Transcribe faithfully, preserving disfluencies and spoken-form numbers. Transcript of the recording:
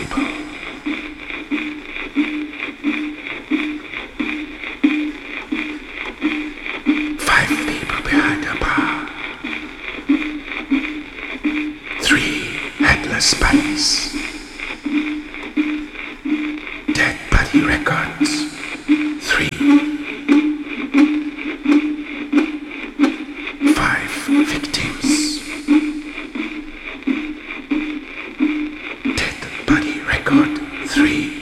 people. Five people behind a bar. Three headless bodies. Dead Body Records. Three. Five victims. Dead Body Record. Three.